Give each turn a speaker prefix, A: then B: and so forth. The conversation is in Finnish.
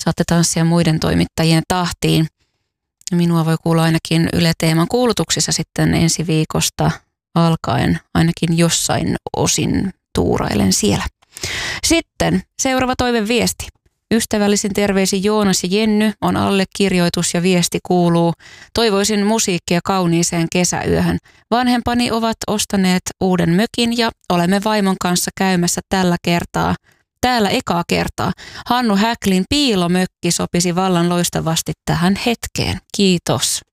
A: Saatte tanssia muiden toimittajien tahtiin. Minua voi kuulla ainakin Yle Teeman kuulutuksissa sitten ensi viikosta alkaen, ainakin jossain osin tuurailen siellä. Sitten seuraava toiveviesti. Ystävällisin terveisin Joonas ja Jenny on allekirjoitus ja viesti kuuluu: toivoisin musiikkia kauniiseen kesäyöhön. Vanhempani ovat ostaneet uuden mökin ja olemme vaimon kanssa käymässä täällä ekaa kertaa. Hannu Häklin Piilomökki sopisi vallan loistavasti tähän hetkeen. Kiitos.